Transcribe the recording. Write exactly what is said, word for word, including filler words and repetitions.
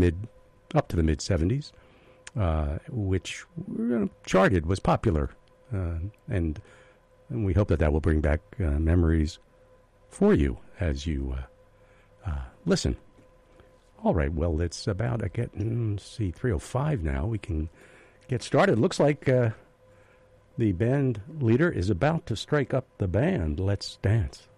mid, up to the mid seventies, uh, which uh, charted, was popular, uh, and, and we hope that that will bring back uh, memories for you as you uh, uh, listen. All right, well, it's about a get. Mm, let's see, three oh five now. We can get started. Looks like uh, the band leader is about to strike up the band. Let's dance.